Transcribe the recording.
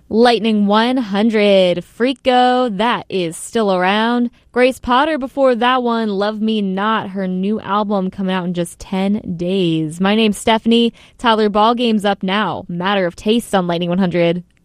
Lightning 100, Freako, that is still around. Grace Potter before that one, Love Me Not, her new album coming out in just 10 days. My name's Stephanie. Tyler Ballgame's up now. Matter of Taste on Lightning 100.